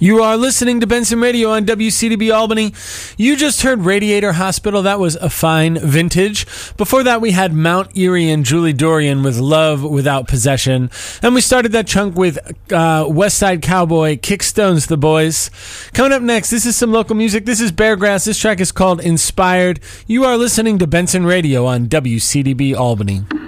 You are listening to Benson Radio on WCDB Albany. You just heard Radiator Hospital. That was a fine vintage. Before that, we had Mount Erie and Julie Dorian with Love Without Possession. And we started that chunk with West Side Cowboy, Kickstones the Boys. Coming up next, this is some local music. This is Beargrass. This track is called Inspired. You are listening to Benson Radio on WCDB Albany.